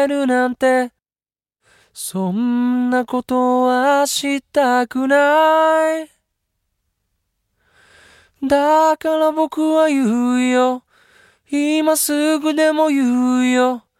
るなんて、そんなことはしたくない。だから僕は言うよ。今すぐでも言うよ。